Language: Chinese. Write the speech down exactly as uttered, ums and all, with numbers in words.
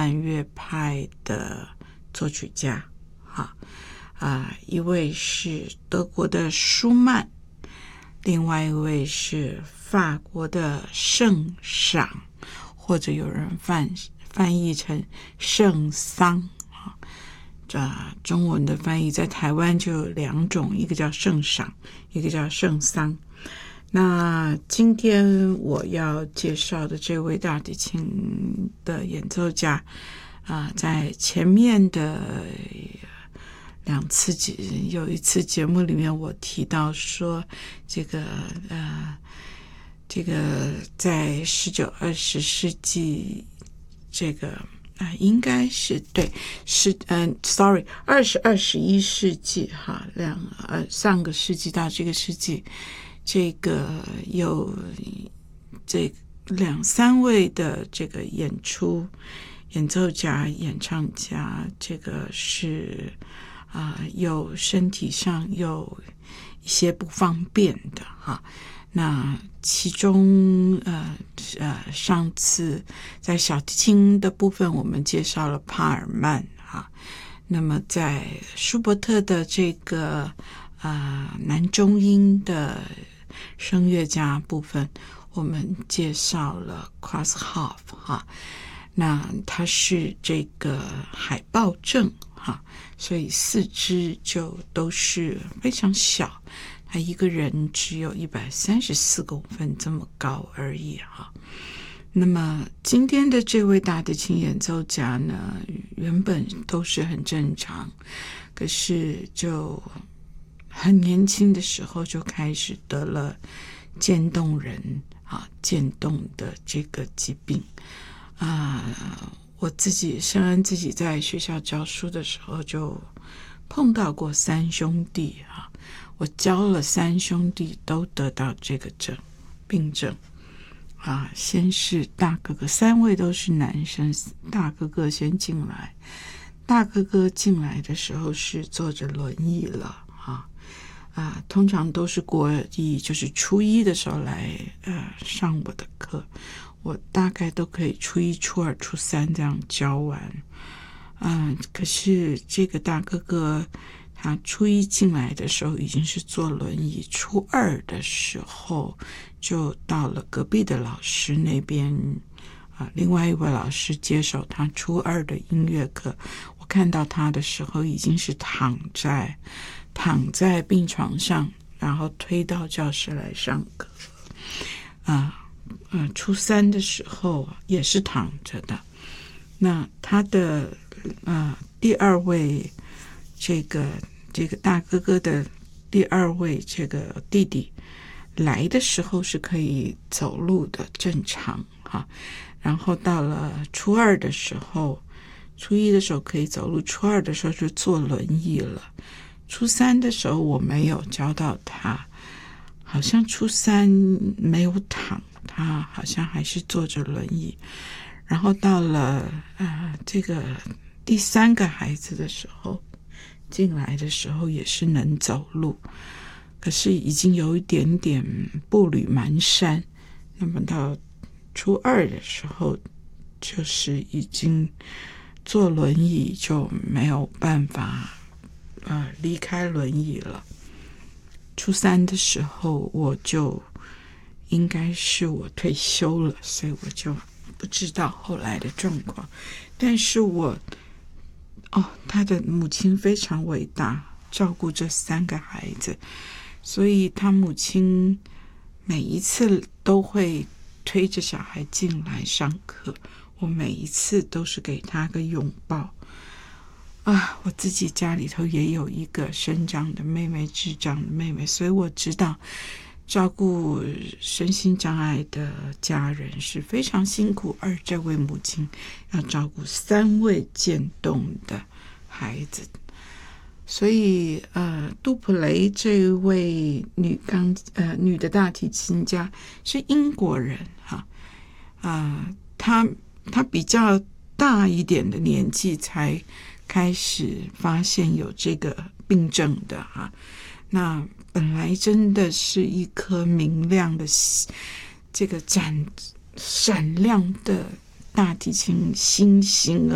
曼乐派的作曲家，哈啊，一位是德国的舒曼，另外一位是法国的圣赏，或者有人翻翻译成圣桑啊。这中文的翻译在台湾就有两种，一个叫圣赏，一个叫圣桑。那今天我要介绍的这位大提琴的演奏家啊、呃，在前面的两次有一次节目里面我提到说，这个呃，这个在十九二十世纪这个啊、呃，应该是对是嗯、呃、，sorry， 二十二十一世纪哈，两呃上个世纪到这个世纪。这个有这两三位的这个演出演奏家演唱家，这个是啊、呃、有身体上有一些不方便的哈。那其中呃呃上次在小提琴的部分我们介绍了帕尔曼哈，那么在舒伯特的这个啊、呃、男中音的声乐家部分，我们介绍了 Krausshoff 哈，那他是这个海豹症哈，所以四肢就都是非常小，他一个人只有一百三十四公分这么高而已哈。那么今天的这位大提琴演奏家呢，原本都是很正常，可是就很年轻的时候就开始得了渐冻人啊，渐冻的这个疾病啊。我自己圣恩自己在学校教书的时候就碰到过三兄弟啊，我教了三兄弟都得到这个症病症啊。先是大哥哥，三位都是男生，大哥哥先进来，大哥哥进来的时候是坐着轮椅了啊。啊，通常都是国一，就是初一的时候来呃上我的课，我大概都可以初一、初二、初三这样教完。嗯、呃，可是这个大哥哥他初一进来的时候已经是坐轮椅，初二的时候就到了隔壁的老师那边啊、呃，另外一位老师接手他初二的音乐课。我看到他的时候已经是躺在。躺在病床上，然后推到教室来上课。啊，呃，初三的时候也是躺着的。那他的呃第二位这个这个大哥哥的第二位这个弟弟来的时候是可以走路的，正常哈。然后到了初二的时候，初一的时候可以走路，初二的时候就坐轮椅了。初三的时候我没有教到他，好像初三没有躺，他好像还是坐着轮椅。然后到了呃这个第三个孩子的时候，进来的时候也是能走路，可是已经有一点点步履蹒跚。那么到初二的时候，就是已经坐轮椅就没有办法呃，离开轮椅了。初三的时候我就应该是我退休了，所以我就不知道后来的状况。但是我哦，他的母亲非常伟大，照顾这三个孩子，所以他母亲每一次都会推着小孩进来上课，我每一次都是给他个拥抱啊，我自己家里头也有一个身障的妹妹，智障的妹妹，所以我知道照顾身心障碍的家人是非常辛苦，而这位母亲要照顾三位渐冻的孩子。所以呃，杜普雷这位女钢呃女的大提琴家是英国人哈啊、呃，她她比较大一点的年纪才开始发现有这个病症的哈，那本来真的是一颗明亮的这个闪闪亮的大提琴星星